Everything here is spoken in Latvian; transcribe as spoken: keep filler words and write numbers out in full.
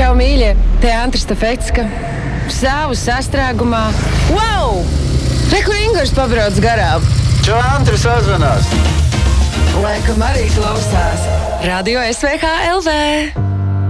Čau, mīļie! Te Antra Stafecka. Stāvu sastrēgumā. Wow! Reku Ingurs pabrauc garām. Čau, Antri sazvanās. Laikam arī klausās. Radio S V H L V.